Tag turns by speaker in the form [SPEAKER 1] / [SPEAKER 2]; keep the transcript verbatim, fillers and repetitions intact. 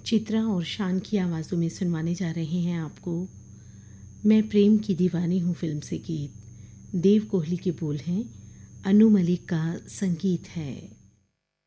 [SPEAKER 1] चित्रा और शान की आवाज़ों में सुनवाने जा रहे हैं आपको मैं प्रेम की दीवानी हूँ फिल्म से गीत। देव कोहली के बोल हैं, अनु मलिक का संगीत है।